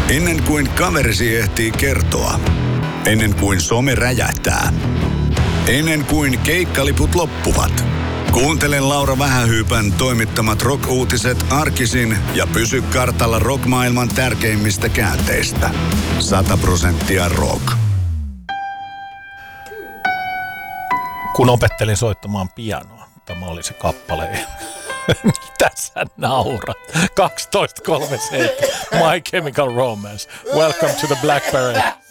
Ennen kuin kaverisi ehtii kertoa. Ennen kuin some räjähtää. Ennen kuin keikkaliput loppuvat. Kuuntele Laura Vähähyypän toimittamat rock-uutiset arkisin ja pysy kartalla rock-maailman tärkeimmistä käänteistä. 100% rock. Kun opettelin soittamaan pianoa, tämä oli se kappale. Mitä sä naurat? 12.37. My Chemical Romance. Welcome to the Black Parade.